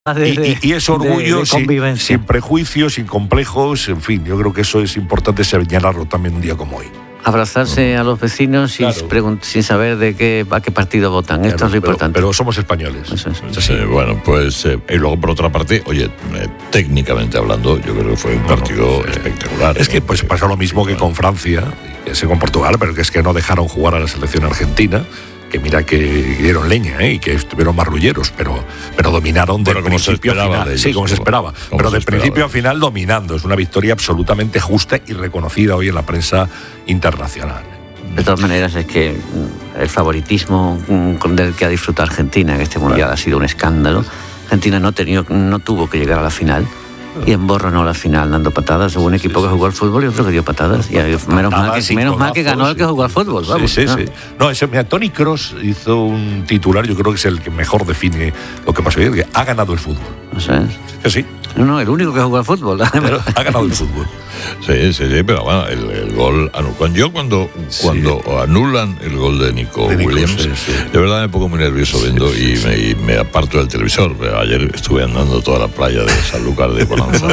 Y ese orgullo convivencia. sin prejuicios, sin complejos, en fin, yo creo que eso es importante señalarlo también un día como hoy. Abrazarse a los vecinos sin saber a qué partido votan. Esto es lo importante. Pero somos españoles. Eso es. Sí, bueno, pues y luego por otra parte, oye, técnicamente hablando, yo creo que fue un partido espectacular. Es que pues pasó lo mismo que con Francia, que con Portugal, pero que es que no dejaron jugar a la selección argentina. Que mira que dieron leña y que estuvieron marrulleros, pero dominaron del principio a final. Sí, como se esperaba. Pero del principio a final dominando. Es una victoria absolutamente justa y reconocida hoy en la prensa internacional. De todas maneras, es que el favoritismo del que ha disfrutado Argentina en este Mundial ha sido un escándalo. Argentina no tuvo que llegar a la final. Y emborronó la final dando patadas. Hubo un equipo que jugó al fútbol y otro que dio patadas. Y menos mal que ganó el que jugó al fútbol. Vamos, sí. No, Toni Kroos hizo un titular, yo creo que es el que mejor define lo que pasó. Que ha ganado el fútbol. ¿Eso es? Que sí. No, el único que jugó al fútbol. Pero ha ganado el fútbol. Sí, pero bueno, el gol... Cuando anulan el gol de Nico Williams, de verdad me pongo muy nervioso viendo y me aparto del televisor. Ayer estuve andando toda la playa de Sanlúcar de Bonanza.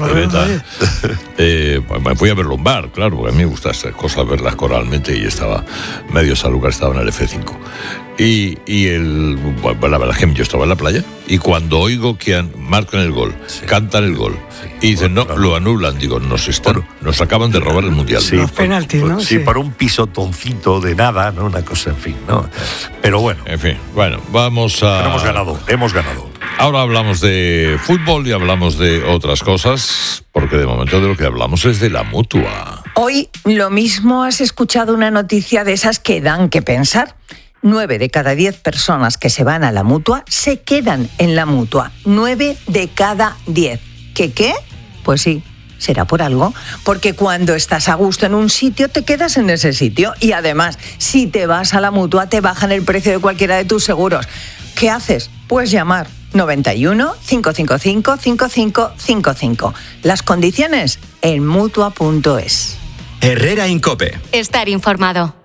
Me fui a verlo en bar, claro, porque a mí me gusta estas cosas, verlas coralmente, y estaba medio Sanlúcar, estaba en el F5. Y la verdad es que yo estaba en la playa y cuando oigo que marcan el gol, cantan el gol y dicen lo anulan, digo, nos acaban de robar el mundial. Sí, los penaltis, ¿no? Sí, por un pisotoncito de nada, ¿no? Una cosa, en fin, ¿no? Pero bueno. En fin, vamos a... Pero hemos ganado. Ahora hablamos de fútbol y hablamos de otras cosas, porque de momento de lo que hablamos es de la Mutua. Hoy lo mismo has escuchado una noticia de esas que dan que pensar. 9 de cada 10 personas que se van a la Mutua se quedan en la Mutua. 9 de cada 10. ¿Qué? Pues sí, será por algo. Porque cuando estás a gusto en un sitio, te quedas en ese sitio. Y además, si te vas a la Mutua, te bajan el precio de cualquiera de tus seguros. ¿Qué haces? Pues llamar 91 555 5555. Las condiciones en Mutua.es. Herrera Incope. Estar informado.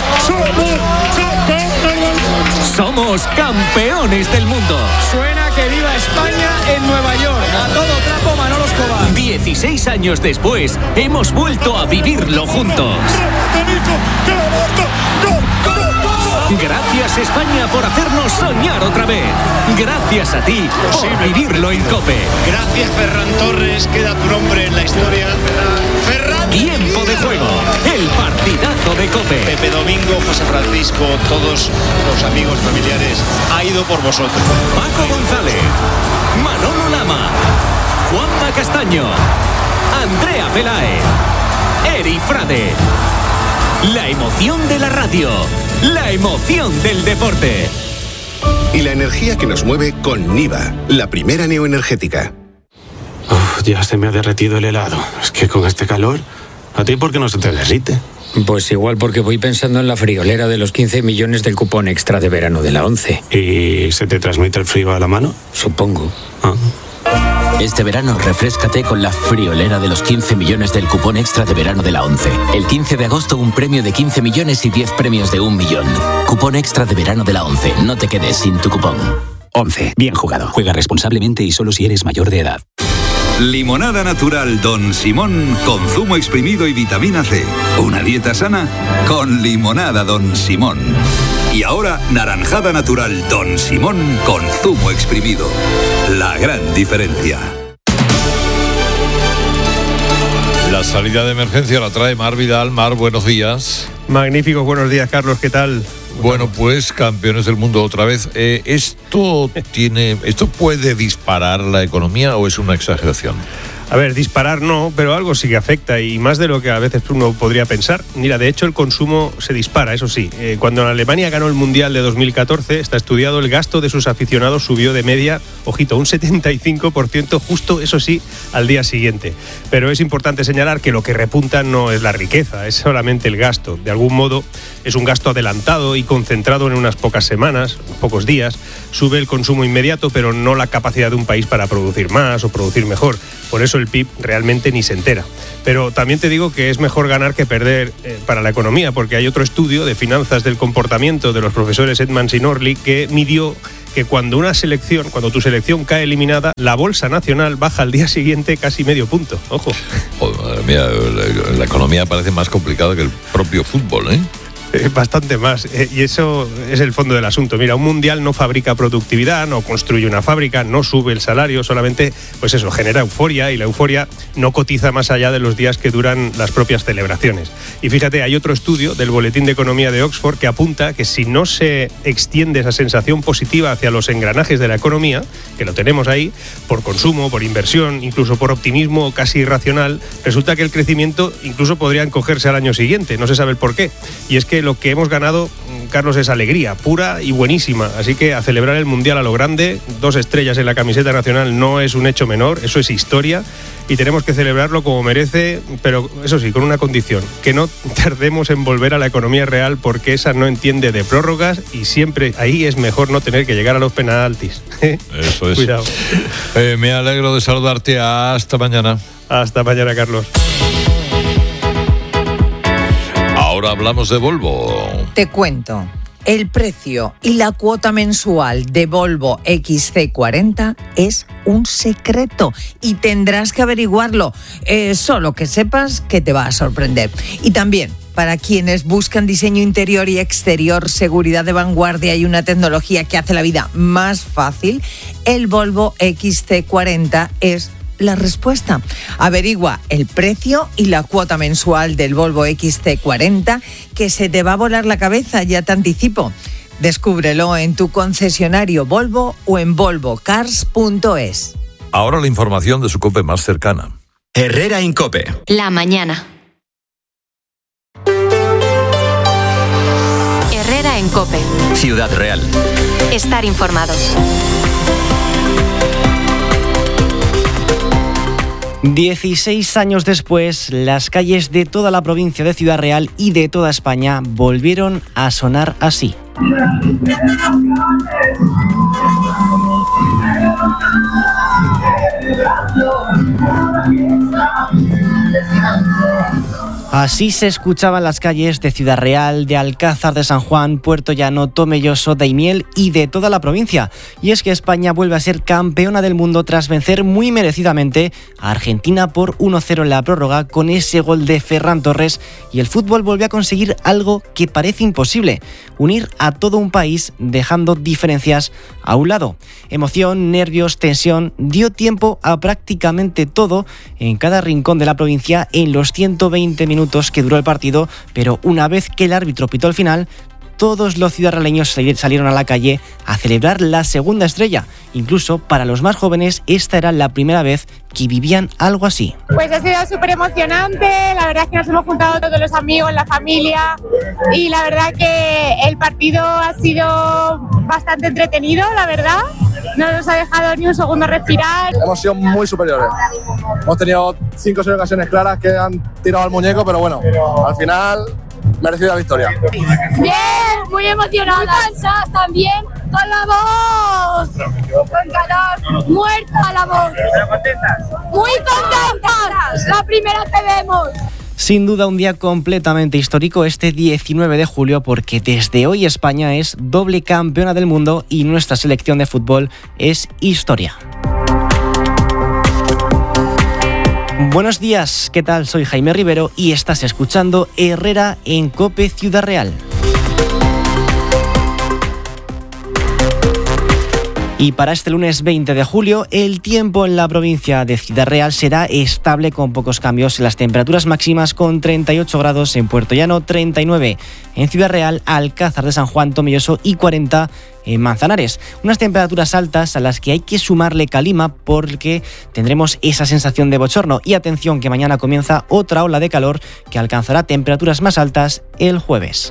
Somos campeones del mundo. Suena que viva España en Nueva York. A todo trapo, Manolo Escobar. 16 años después, hemos vuelto a vivirlo juntos. Gracias, España, por hacernos soñar otra vez. Gracias a ti por vivirlo en COPE. Gracias, Ferran Torres. Queda tu nombre en la historia. Ferran. Tiempo de juego. El partidazo de COPE. Pepe Domingo, José Francisco, todos los amigos familiares, ha ido por vosotros. Paco González, Manolo Lama, Juanma Castaño, Andrea Peláez, Eri Frade. La emoción de la radio. La emoción del deporte. Y la energía que nos mueve con Niva, la primera neoenergética. Ya se me ha derretido el helado. Es que con este calor, ¿a ti por qué no se te derrite? Pues igual porque voy pensando en la friolera de los 15 millones del cupón extra de verano de la 11. ¿Y se te transmite el frío a la mano? Supongo. Este verano refréscate con la friolera de los 15 millones del cupón extra de verano de la 11. El 15 de agosto un premio de 15 millones y 10 premios de 1 millón. Cupón extra de verano de la 11. No te quedes sin tu cupón. 11. Bien jugado. Juega responsablemente y solo si eres mayor de edad. Limonada natural Don Simón con zumo exprimido y vitamina C. Una dieta sana con limonada Don Simón. Y ahora naranjada natural Don Simón con zumo exprimido. La gran diferencia. La salida de emergencia la trae Mar Vidal. Mar, buenos días. Magníficos, buenos días, Carlos, ¿qué tal? Bueno, pues campeones del mundo otra vez. ¿Esto puede disparar la economía o es una exageración? A ver, disparar no, pero algo sí que afecta y más de lo que a veces uno podría pensar. Mira, de hecho el consumo se dispara, eso sí. Cuando Alemania ganó el Mundial de 2014, está estudiado, el gasto de sus aficionados subió de media, ojito, un 75%, justo, eso sí, al día siguiente. Pero es importante señalar que lo que repunta no es la riqueza, es solamente el gasto. De algún modo es un gasto adelantado y concentrado en unas pocas semanas, pocos días. Sube el consumo inmediato, pero no la capacidad de un país para producir más o producir mejor. Por eso el PIB realmente ni se entera. Pero también te digo que es mejor ganar que perder para la economía, porque hay otro estudio de finanzas del comportamiento de los profesores Edmans y Norley que midió que cuando tu selección cae eliminada, la bolsa nacional baja al día siguiente casi medio punto. Ojo. Joder, madre mía, la economía parece más complicada que el propio fútbol, ¿eh? Bastante más, y eso es el fondo del asunto. Mira, un mundial no fabrica productividad, no construye una fábrica, no sube el salario, solamente, pues eso, genera euforia, y la euforia no cotiza más allá de los días que duran las propias celebraciones. Y fíjate, hay otro estudio del Boletín de Economía de Oxford que apunta que si no se extiende esa sensación positiva hacia los engranajes de la economía, que lo tenemos ahí, por consumo, por inversión, incluso por optimismo casi irracional, resulta que el crecimiento incluso podría encogerse al año siguiente, no se sabe el por qué. Y es que lo que hemos ganado, Carlos, es alegría pura y buenísima. Así que a celebrar el Mundial a lo grande, 2 estrellas en la camiseta nacional no es un hecho menor, eso es historia, y tenemos que celebrarlo como merece, pero eso sí, con una condición, que no tardemos en volver a la economía real, porque esa no entiende de prórrogas y siempre ahí es mejor no tener que llegar a los penaltis. Eso es. Cuidado. Me alegro de saludarte. Hasta mañana. Hasta mañana, Carlos. Ahora hablamos de Volvo. Te cuento. El precio y la cuota mensual de Volvo XC40 es un secreto y tendrás que averiguarlo. Solo que sepas que te va a sorprender. Y también, para quienes buscan diseño interior y exterior, seguridad de vanguardia y una tecnología que hace la vida más fácil, el Volvo XC40 es la respuesta. Averigua el precio y la cuota mensual del Volvo XC40, que se te va a volar la cabeza, ya te anticipo. Descúbrelo en tu concesionario Volvo o en volvocars.es. Ahora la información de su COPE más cercana. Herrera en COPE. La mañana. Herrera en COPE. Ciudad Real. Estar informado. 16 años después, las calles de toda la provincia de Ciudad Real y de toda España volvieron a sonar así. Así se escuchaban las calles de Ciudad Real, de Alcázar de San Juan, Puerto Llano, Tomelloso, Daimiel y de toda la provincia. Y es que España vuelve a ser campeona del mundo tras vencer muy merecidamente a Argentina por 1-0 en la prórroga con ese gol de Ferran Torres, y el fútbol volvió a conseguir algo que parece imposible: unir a todo un país dejando diferencias a un lado. Emoción, nervios, tensión, dio tiempo a prácticamente todo en cada rincón de la provincia en los 120 minutos que duró el partido, pero una vez que el árbitro pitó el final, todos los ciudadrealeños salieron a la calle a celebrar la segunda estrella. Incluso para los más jóvenes, esta era la primera vez que vivían algo así. Pues ha sido súper emocionante, la verdad es que nos hemos juntado todos los amigos, la familia, y la verdad que el partido ha sido bastante entretenido, la verdad. No nos ha dejado ni un segundo respirar. Hemos sido muy superiores. Hemos tenido 5 o 6 ocasiones claras que han tirado al muñeco, pero bueno, al final merecida victoria. Bien, muy emocionadas. Muy cansadas también, con la voz. Con calor, muerta la voz. ¿Pero contentas? Muy contentas. La primera que vemos. Sin duda un día completamente histórico este 19 de julio, porque desde hoy España es doble campeona del mundo y nuestra selección de fútbol es historia. Buenos días, ¿qué tal? Soy Jaime Rivero y estás escuchando Herrera en COPE Ciudad Real. Y para este lunes 20 de julio, el tiempo en la provincia de Ciudad Real será estable con pocos cambios. Las temperaturas máximas con 38 grados en Puerto Llano, 39 en Ciudad Real, Alcázar de San Juan, Tomelloso y 40 en Manzanares. Unas temperaturas altas a las que hay que sumarle calima, porque tendremos esa sensación de bochorno. Y atención, que mañana comienza otra ola de calor que alcanzará temperaturas más altas el jueves.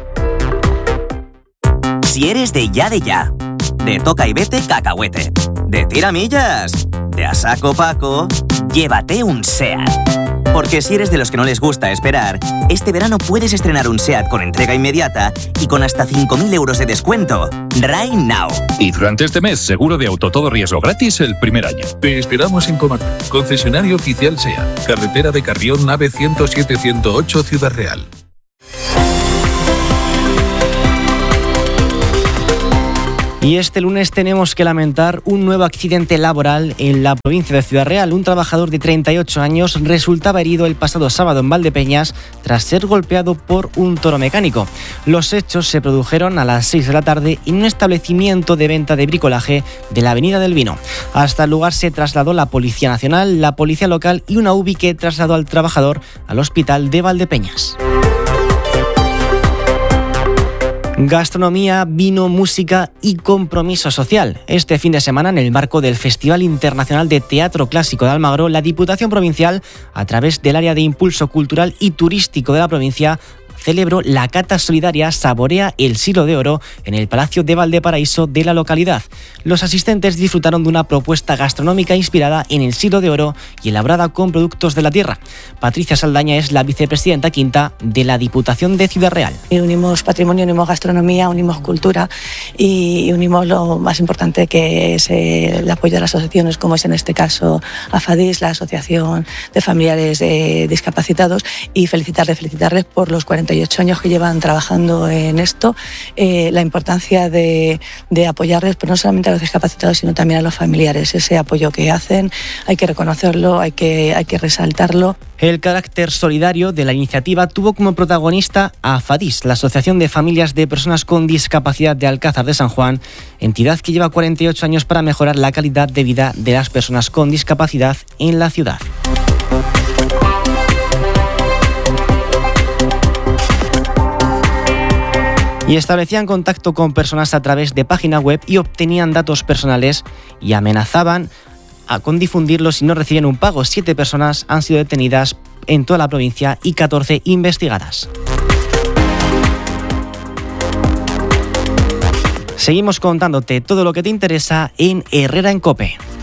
Si eres de ya, de toca y vete cacahuete, de tiramillas, de a saco Paco, llévate un SEAT. Porque si eres de los que no les gusta esperar, este verano puedes estrenar un SEAT con entrega inmediata y con hasta 5.000 euros de descuento. Right now. Y durante este mes, seguro de auto todo riesgo gratis el primer año. Te esperamos en Comar, concesionario oficial SEAT, carretera de Carrión, nave 107-108, Ciudad Real. Y este lunes tenemos que lamentar un nuevo accidente laboral en la provincia de Ciudad Real. Un trabajador de 38 años resultaba herido el pasado sábado en Valdepeñas tras ser golpeado por un toro mecánico. Los hechos se produjeron a las 6 de la tarde en un establecimiento de venta de bricolaje de la Avenida del Vino. Hasta el lugar se trasladó la Policía Nacional, la Policía Local y una UBI que trasladó al trabajador al hospital de Valdepeñas. Gastronomía, vino, música y compromiso social. Este fin de semana, en el marco del Festival Internacional de Teatro Clásico de Almagro, la Diputación Provincial, a través del área de impulso cultural y turístico de la provincia, celebró la cata solidaria Saborea el Siglo de Oro en el Palacio de Valdeparaíso de la localidad. Los asistentes disfrutaron de una propuesta gastronómica inspirada en el Siglo de Oro y elaborada con productos de la tierra. Patricia Saldaña es la vicepresidenta quinta de la Diputación de Ciudad Real. Unimos patrimonio, unimos gastronomía, unimos cultura y unimos lo más importante, que es el apoyo de las asociaciones, como es en este caso AFADIS, la Asociación de Familiares de Discapacitados, y felicitarles por los 48 años que llevan trabajando en esto, la importancia de apoyarles, pero no solamente a los discapacitados, sino también a los familiares. Ese apoyo que hacen hay que reconocerlo, hay que resaltarlo. El carácter solidario de la iniciativa tuvo como protagonista a AFADIS, la Asociación de Familias de Personas con Discapacidad de Alcázar de San Juan, entidad que lleva 48 años para mejorar la calidad de vida de las personas con discapacidad en la ciudad. Y establecían contacto con personas a través de página web y obtenían datos personales y amenazaban con difundirlos si no recibían un pago. 7 personas han sido detenidas en toda la provincia y 14 investigadas. Seguimos contándote todo lo que te interesa en Herrera en COPE.